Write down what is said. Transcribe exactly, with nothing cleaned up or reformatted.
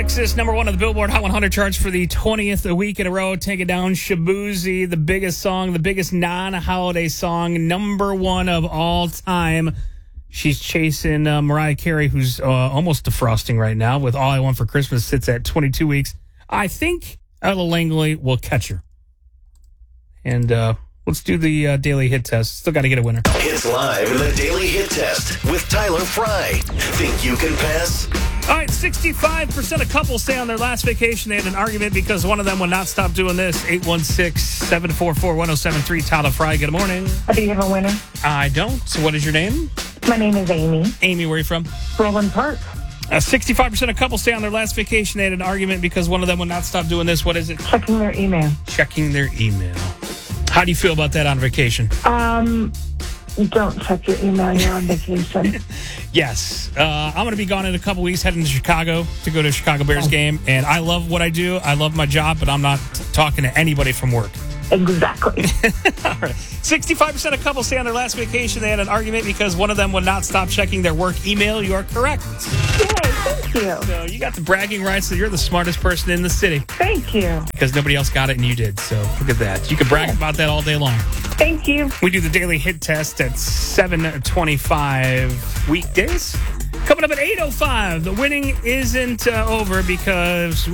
Texas, number one on the Billboard Hot one hundred charts for the twentieth week in a row. Take it down, Shaboozey, the biggest song, the biggest non-holiday song, number one of all time. She's chasing uh, Mariah Carey, who's uh, almost defrosting right now with All I Want for Christmas, sits at twenty-two weeks. I think Ella Langley will catch her. And uh, let's do the uh, daily hit test. Still got to get a winner. It's live in the Daily Hit Test with Tyler Fry. Think you can pass? All right, sixty-five percent of couples say on their last vacation they had an argument because one of them would not stop doing this. eight one six, seven four four, one oh seven three, Tyler Fry, good morning. Do you have a winner? I don't. So what is your name? My name is Amy. Amy, where are you from? Roland Park. Uh, sixty-five percent of couples say on their last vacation they had an argument because one of them would not stop doing this. What is it? Checking their email. Checking their email. How do you feel about that on vacation? Um, don't check your email. You're on vacation. Yes. Uh, I'm going to be gone in a couple weeks, heading to Chicago to go to a Chicago Bears game. And I love what I do. I love my job, but I'm not t- talking to anybody from work. Exactly. All right. sixty-five percent of couples say on their last vacation they had an argument because one of them would not stop checking their work email. You are correct. Yay, thank you. So you got the bragging rights that you're the smartest person in the city. Thank you. Because nobody else got it and you did. So look at that. You can brag about that all day long. Thank you. We do the daily hit test at seven twenty-five weekdays. Coming up at eight oh five. The winning isn't uh, over because